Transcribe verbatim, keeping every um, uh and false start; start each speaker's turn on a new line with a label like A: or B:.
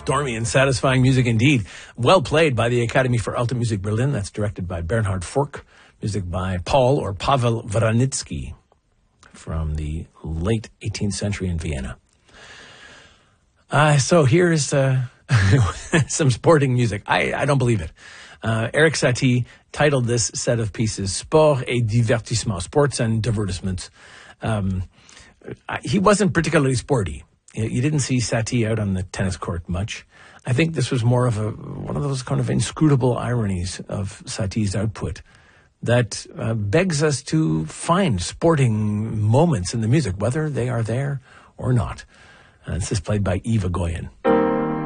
A: Stormy and satisfying music indeed. Well played by the Academy for Alta Music Berlin. That's directed by Bernhard Fork. Music by Paul or Pavel Vranitzky from the late eighteenth century in Vienna. Uh, so here's uh, some sporting music. I, I don't believe it. Uh, Erik Satie titled this set of pieces Sport et Divertissement, Sports and Divertissements. Um, he wasn't particularly sporty. You didn't see Satie out on the tennis court much. I think this was more of a one of those kind of inscrutable ironies of Satie's output that uh, begs us to find sporting moments in the music, whether they are there or not. Uh, this is played by Eva Goyen.